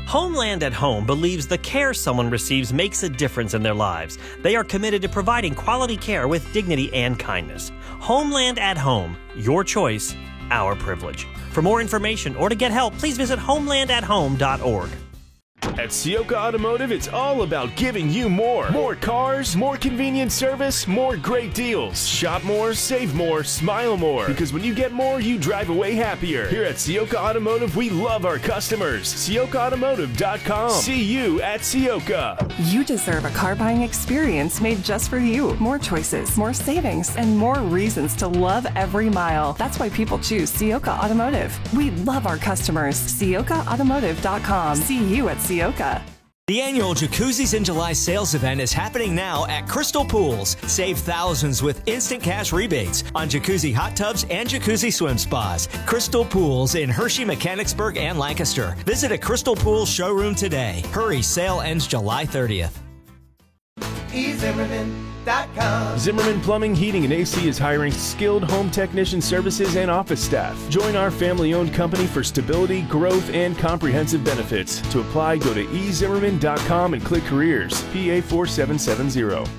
Homeland at Home believes the care someone receives makes a difference in their lives. They are committed to providing quality care with dignity and kindness. Homeland at Home, your choice, our privilege. For more information or to get help, please visit homelandathome.org. At Ciocca Automotive, it's all about giving you more. More cars, more convenient service, more great deals. Shop more, save more, smile more. Because when you get more, you drive away happier. Here at Ciocca Automotive, we love our customers. CioccaAutomotive.com. See you at Ciocca. You deserve a car buying experience made just for you. More choices, more savings, and more reasons to love every mile. That's why people choose Ciocca Automotive. We love our customers. CioccaAutomotive.com. See you at Ciocca. The annual Jacuzzis in July sales event is happening now at Crystal Pools. Save thousands with instant cash rebates on jacuzzi hot tubs and jacuzzi swim spas. Crystal Pools in Hershey, Mechanicsburg, and Lancaster. Visit a Crystal Pools showroom today. Hurry, sale ends July 30th. Zimmerman Plumbing, Heating, and AC is hiring skilled home technician services and office staff. Join our family-owned company for stability, growth, and comprehensive benefits. To apply, go to ezimmerman.com and click Careers, PA 4770.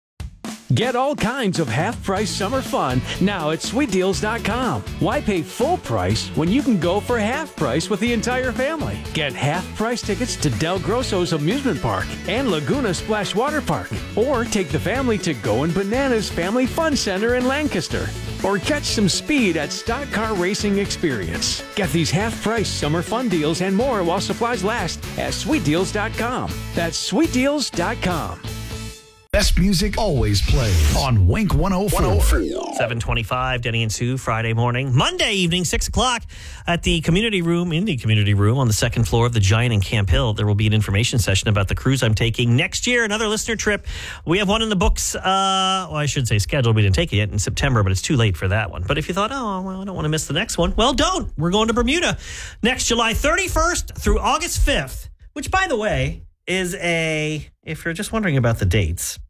Get all kinds of half-price summer fun now at SweetDeals.com. Why pay full price when you can go for half price with the entire family? Get half-price tickets to Del Grosso's Amusement Park and Laguna Splash Water Park. Or take the family to Goin' Bananas Family Fun Center in Lancaster. Or catch some speed at Stock Car Racing Experience. Get these half-price summer fun deals and more while supplies last at SweetDeals.com. That's SweetDeals.com. Best music always plays on Wink 104. 7:25, Denny and Sue, Friday morning. Monday evening, 6 o'clock at the community room, in the community room on the second floor of the Giant in Camp Hill. There will be an information session about the cruise I'm taking next year, another listener trip. We have one in the books, well, I should say scheduled. We didn't take it yet in September, but it's too late for that one. But if you thought, oh, well, I don't want to miss the next one, well, don't. We're going to Bermuda next July 31st through August 5th, which, by the way, is if you're just wondering about the dates,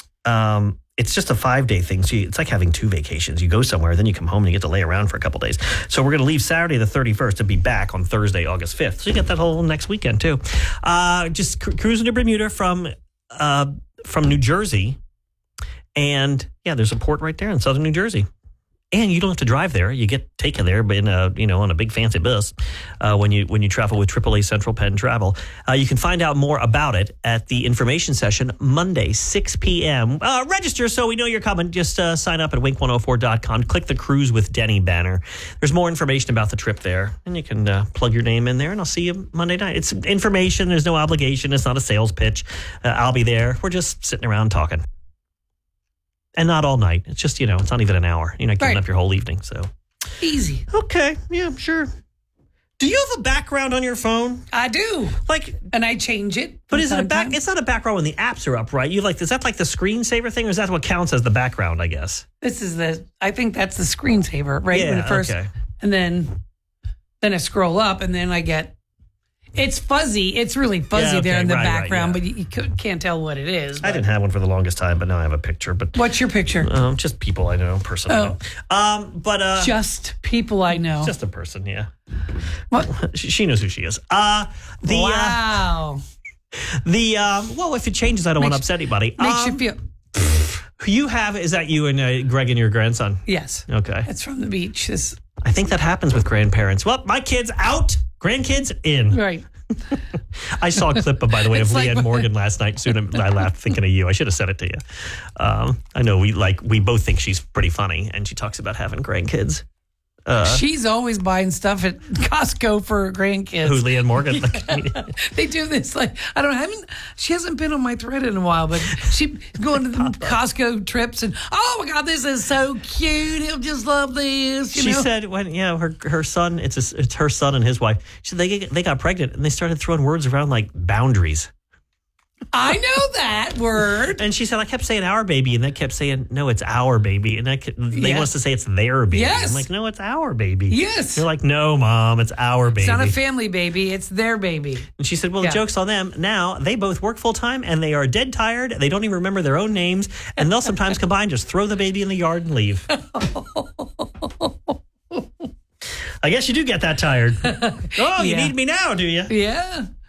it's just a 5-day thing. So it's like having 2 vacations. You go somewhere, then you come home and you get to lay around for a couple days. So we're going to leave Saturday the 31st to be back on Thursday, August 5th. So you get that whole next weekend too. Just cruising to Bermuda from New Jersey. And yeah, there's a port right there in southern New Jersey. And you don't have to drive there. You get taken there on a big fancy bus when you travel with AAA Central Penn Travel. You can find out more about it at the information session Monday, 6 p.m. Register so we know you're coming. Just sign up at wink104.com. Click the Cruise with Denny banner. There's more information about the trip there. And you can plug your name in there, and I'll see you Monday night. It's information. There's no obligation. It's not a sales pitch. I'll be there. We're just sitting around talking. And not all night. It's just, it's not even an hour. You're not giving up your whole evening, so. Easy. Okay. Yeah, sure. Do you have a background on your phone? I do. And I change it. But is it it's not a background when the apps are up, right? Is that like the screensaver thing, or is that what counts as the background, I guess? I think that's the screensaver, right? Yeah, okay. And then I scroll up, and then I get... It's fuzzy. It's really fuzzy there in the background, but you can't tell what it is. But. I didn't have one for the longest time, but now I have a picture. But what's your picture? Just people I know, person I know. Just people I know. Just a person, yeah. What? She knows who she is. Wow. Well, if it changes, I don't want to upset anybody. Makes you feel... Is that you and Greg and your grandson? Yes. Okay. It's from the beach. I think that happens with grandparents. Well, my kid's out. Grandkids in. Right. I saw a clip, by the way, of Leanne Morgan last night. Soon I laughed thinking of you. I should have said it to you. I know we both think she's pretty funny, and she talks about having grandkids. She's always buying stuff at Costco for her grandkids. Who, Leanne Morgan? Yeah. They do this she hasn't been on my thread in a while, but she's going to the Costco trips and, oh my God, this is so cute. He'll just love this. She said when her son, it's her son and his wife. She said they got pregnant and they started throwing words around like boundaries. I know that word. And she said, I kept saying our baby, and they kept saying, no, it's our baby. And they want us to say it's their baby. Yes. I'm like, no, it's our baby. Yes. They're like, no, Mom, it's our baby. It's not a family baby. It's their baby. And she said, well, the joke's on them. Now, they both work full-time, and they are dead tired. They don't even remember their own names. And they'll sometimes combine, just throw the baby in the yard and leave. I guess you do get that tired. Oh, you need me now, do you? Yeah.